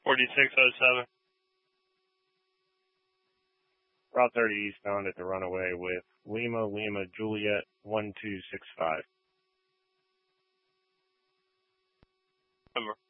4607. Route 30 eastbound at the runaway with Lima Juliet 1265. Number.